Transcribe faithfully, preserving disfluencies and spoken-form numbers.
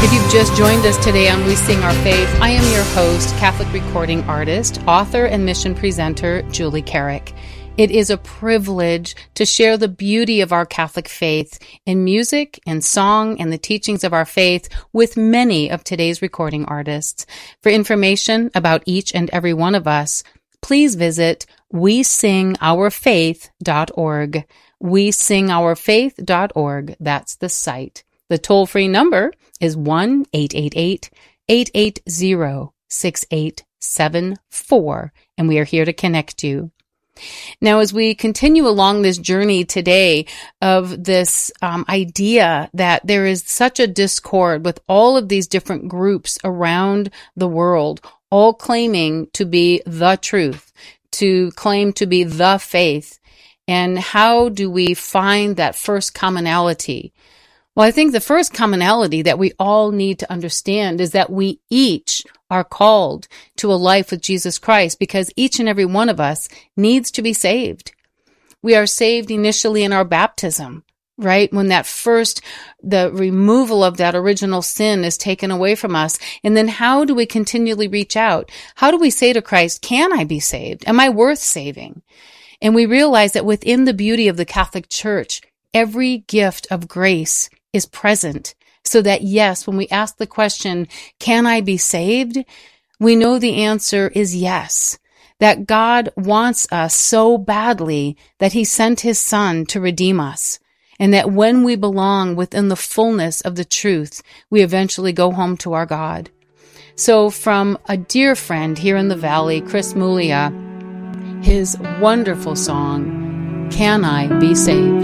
If you've just joined us today on We Sing Our Faith, I am your host, Catholic recording artist, author, and mission presenter, Julie Carrick. It is a privilege to share the beauty of our Catholic faith in music and song and the teachings of our faith with many of today's recording artists. For information about each and every one of us, please visit we sing our faith dot org. we sing our faith dot org. That's the site. The toll-free number is one eight eight eight, eight eight zero, six eight seven four, and we are here to connect you. Now, as we continue along this journey today of this um, idea that there is such a discord with all of these different groups around the world, all claiming to be the truth, to claim to be the faith, and how do we find that first commonality? Well, I think the first commonality that we all need to understand is that we each are called to a life with Jesus Christ because each and every one of us needs to be saved. We are saved initially in our baptism, right? When that first, the removal of that original sin is taken away from us. And then how do we continually reach out? How do we say to Christ, can I be saved? Am I worth saving? And we realize that within the beauty of the Catholic Church, every gift of grace is present, so that yes, when we ask the question, can I be saved? We know the answer is yes, that God wants us so badly that he sent his son to redeem us, and that when we belong within the fullness of the truth, we eventually go home to our God. So from a dear friend here in the Valley, Chris Muglia, his wonderful song, Can I Be Saved?